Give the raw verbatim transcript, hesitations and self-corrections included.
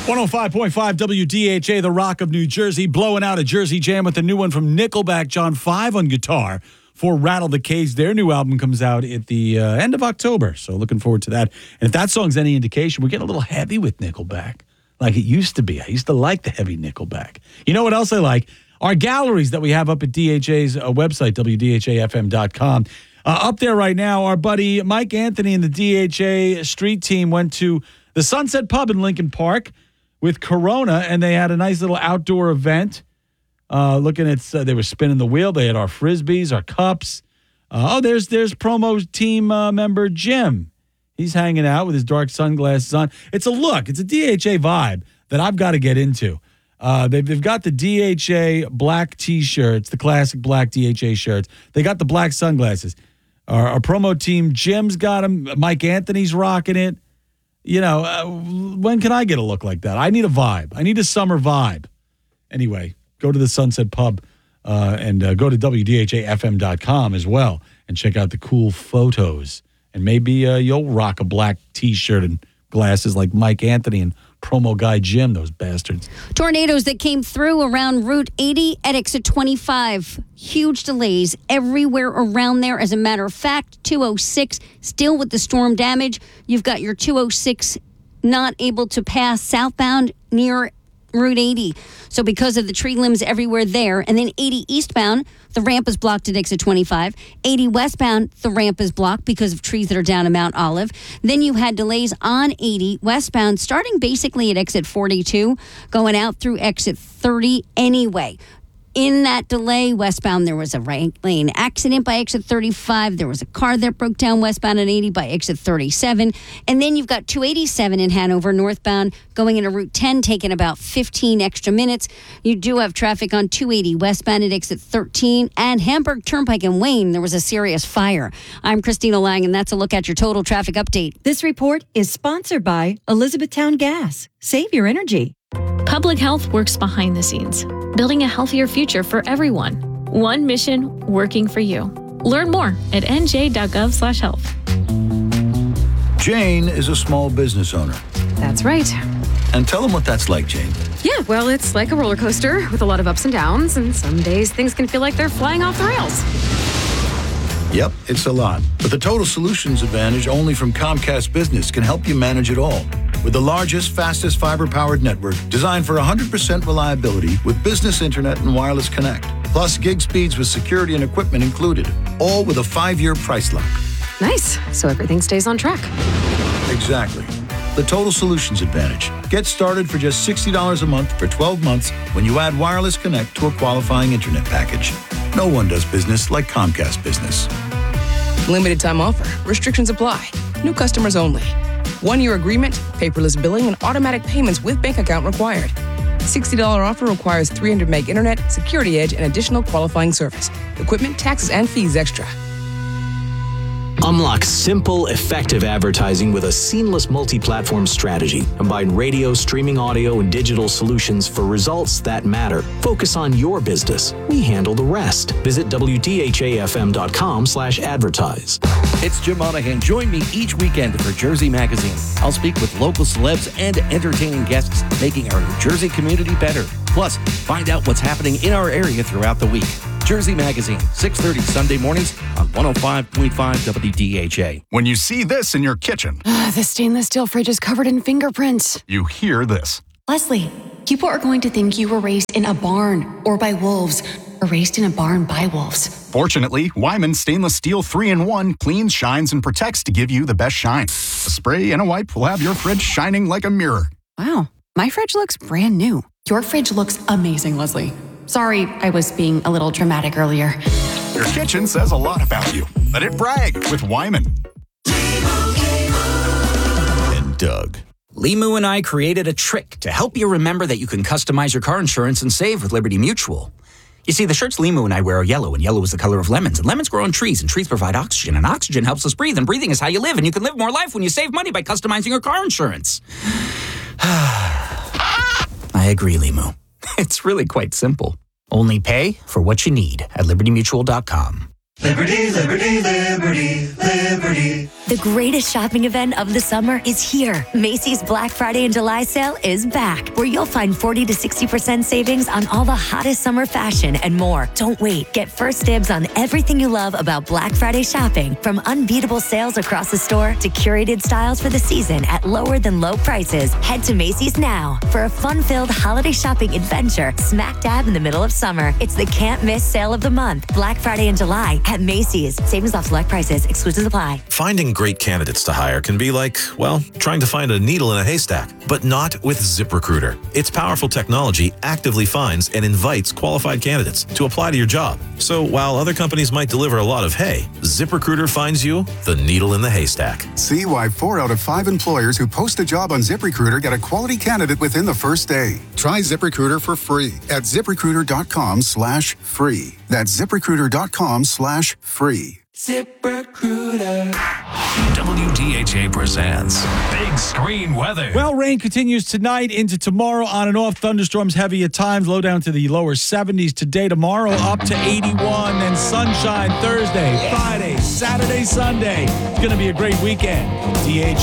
one oh five point five W D H A, the Rock of New Jersey, blowing out a Jersey jam with a new one from Nickelback. John five on guitar for Rattle the Cage. Their new album comes out at the uh, end of October, so looking forward to that. And if that song's any indication, we're getting a little heavy with Nickelback, like it used to be. I used to like the heavy Nickelback. You know what else I like? Our galleries that we have up at D H A's uh, website, W D H A F M dot com. Uh, up there right now, our buddy Mike Anthony and the D H A street team went to the Sunset Pub in Lincoln Park with Corona, and they had a nice little outdoor event. Uh, looking at, uh, they were spinning the wheel. They had our Frisbees, our cups. Uh, oh, there's there's promo team uh, member Jim. He's hanging out with his dark sunglasses on. It's a look. It's a D H A vibe that I've got to get into. Uh, they've, they've got the D H A black T-shirts, the classic black D H A shirts. They got the black sunglasses. Our, our promo team, Jim's got them. Mike Anthony's rocking it. You know, uh, when can I get a look like that? I need a vibe. I need a summer vibe. Anyway, go to the Sunset Pub uh, and uh, go to W D H A F M dot com as well and check out the cool photos. And maybe uh, you'll rock a black T-shirt and glasses like Mike Anthony and promo guy Jim, those bastards. Tornadoes that came through around Route eighty at exit twenty-five. Huge delays everywhere around there. As a matter of fact, two oh six still with the storm damage. You've got your two oh six not able to pass southbound near Route eighty. So because of the tree limbs everywhere there. And then eighty eastbound, the ramp is blocked at exit twenty-five. eighty westbound, the ramp is blocked because of trees that are down at Mount Olive. Then you had delays on eighty westbound, starting basically at exit forty-two, going out through exit thirty anyway. In that delay, westbound, there was a right lane accident by exit thirty-five. There was a car that broke down westbound at eighty by exit thirty-seven. And then you've got two eighty-seven in Hanover, northbound, going into Route ten, taking about fifteen extra minutes. You do have traffic on two eighty westbound at exit thirteen. And Hamburg Turnpike in Wayne, there was a serious fire. I'm Christina Lang, and that's a look at your total traffic update. This report is sponsored by Elizabethtown Gas. Save your energy. Public health works behind the scenes, building a healthier future for everyone. One mission working for you. Learn more at n j dot gov slash health. Jane is a small business owner. That's right. And tell them what that's like, Jane. Yeah, well, it's like a roller coaster with a lot of ups and downs, and some days things can feel like they're flying off the rails. Yep, it's a lot. But the Total Solutions Advantage only from Comcast Business can help you manage it all. With the largest, fastest fiber-powered network designed for one hundred percent reliability with business internet and wireless connect. Plus gig speeds with security and equipment included. All with a five-year price lock. Nice. So everything stays on track. Exactly. The Total Solutions Advantage. Get started for just sixty dollars a month for twelve months when you add wireless connect to a qualifying internet package. No one does business like Comcast Business. Limited time offer. Restrictions apply. New customers only. One-year agreement, paperless billing, and automatic payments with bank account required. sixty dollars offer requires three hundred meg internet, security edge, and additional qualifying service. Equipment, taxes, and fees extra. Unlock simple, effective advertising with a seamless multi-platform strategy. Combine radio, streaming audio, and digital solutions for results that matter. Focus on your business. We handle the rest. Visit W D H A F M dot com slash advertise. It's Jim Monahan. Join me each weekend for Jersey Magazine. I'll speak with local celebs and entertaining guests, making our New Jersey community better. Plus, find out what's happening in our area throughout the week. Jersey Magazine, six thirty Sunday mornings on one oh five point five W D H A. When you see this in your kitchen, Uh, the stainless steel fridge is covered in fingerprints. you hear this. Leslie, people are going to think you were raised in a barn or by wolves or raised in a barn by wolves. Fortunately, Wyman Stainless Steel three in one cleans, shines, and protects to give you the best shine. A spray and a wipe will have your fridge shining like a mirror. Wow, my fridge looks brand new. Your fridge looks amazing, Leslie. Sorry, I was being a little dramatic earlier. Your kitchen says a lot about you. Let it brag with Wyman. And Doug. Limu and I created a trick to help you remember that you can customize your car insurance and save with Liberty Mutual. You see, the shirts Limu and I wear are yellow, and yellow is the color of lemons, and lemons grow on trees, and trees provide oxygen, and oxygen helps us breathe, and breathing is how you live, and you can live more life when you save money by customizing your car insurance. I agree, Limu. It's really quite simple. Only pay for what you need at liberty mutual dot com. Liberty, liberty, liberty, liberty. The greatest shopping event of the summer is here. Macy's Black Friday and July sale is back, where you'll find forty to sixty percent savings on all the hottest summer fashion and more. Don't wait. Get first dibs on everything you love about Black Friday shopping, from unbeatable sales across the store to curated styles for the season at lower than low prices. Head to Macy's now for a fun-filled holiday shopping adventure smack dab in the middle of summer. It's the can't miss sale of the month, Black Friday and July at Macy's. Savings off select prices. Exclusions apply. Finding great candidates to hire can be like, well, trying to find a needle in a haystack, but not with ZipRecruiter. Its powerful technology actively finds and invites qualified candidates to apply to your job. So while other companies might deliver a lot of hay, ZipRecruiter finds you the needle in the haystack. See why four out of five employers who post a job on ZipRecruiter get a quality candidate within the first day. Try ZipRecruiter for free at ZipRecruiter.com slash free. That's ZipRecruiter.com slash free. ZipRecruiter. W D H A presents Big Screen Weather. Well, rain continues tonight into tomorrow, on and off. Thunderstorms heavy at times, low down to the lower seventies today. Tomorrow up to eighty-one, and sunshine Thursday, Friday, Saturday, Sunday. It's going to be a great weekend. D H